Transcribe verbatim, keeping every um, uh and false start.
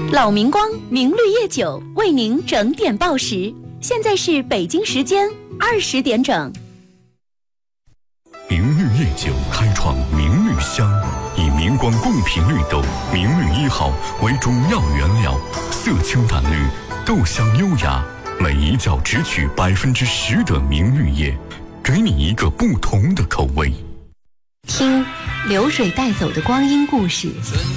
老明光明绿叶酒为您整点报时，现在是北京时间二十点整。 明绿叶酒开创明绿香，以明光贡品绿豆明绿一号为主要原料，色清淡绿，豆香优雅，每一窖只取百分之十的明绿叶，给你一个不同的口味。 听流水带走的光阴故事。